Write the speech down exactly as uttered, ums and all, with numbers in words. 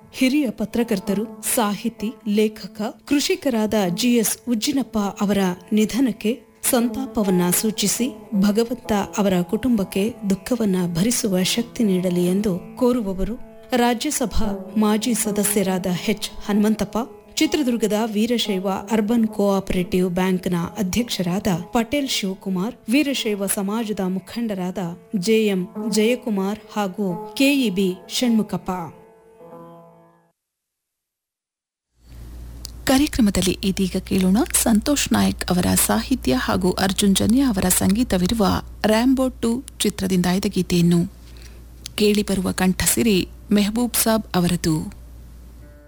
ಹಿರಿಯ ಪತ್ರಕರ್ತರು, ಸಾಹಿತಿ, ಲೇಖಕ, ಕೃಷಿಕರಾದ ಜಿಎಸ್ ಉಜ್ಜಿನಪ್ಪ ಅವರ ನಿಧನಕ್ಕೆ ಸಂತಾಪವನ್ನ ಸೂಚಿಸಿ ಭಗವಂತ ಅವರ ಕುಟುಂಬಕ್ಕೆ ದುಃಖವನ್ನ ಭರಿಸುವ ಶಕ್ತಿ ನೀಡಲಿ ಎಂದು ಕೋರುವವರು ರಾಜ್ಯಸಭಾ ಮಾಜಿ ಸದಸ್ಯರಾದ ಎಚ್ ಹನುಮಂತಪ್ಪ, ಚಿತ್ರದುರ್ಗದ ವೀರಶೈವ ಅರ್ಬನ್ ಕೋಆಪರೇಟಿವ್ ಬ್ಯಾಂಕ್ನ ಅಧ್ಯಕ್ಷರಾದ ಪಟೇಲ್ ಶಿವಕುಮಾರ್, ವೀರಶೈವ ಸಮಾಜದ ಮುಖಂಡರಾದ ಜೆಎಂ ಜಯಕುಮಾರ್ ಹಾಗೂ ಕೆಇಬಿ ಷಣ್ಮುಖಪ್ಪ. ಕಾರ್ಯಕ್ರಮದಲ್ಲಿ ಇದೀಗ ಕೇಳೋಣ ಸಂತೋಷ್ ನಾಯಕ್ ಅವರ ಸಾಹಿತ್ಯ ಹಾಗೂ ಅರ್ಜುನ್ ಜನ್ಯ ಅವರ ಸಂಗೀತವಿರುವ ರ್ಯಾಂಬೋ ಟು ಚಿತ್ರದಿಂದ ಆಯ್ದ ಗೀತೆಯನ್ನು. ಕೇಳಿಬರುವ ಕಂಠಸಿರಿ ಮೆಹಬೂಬ್ ಸಾಬ್ ಅವರದು.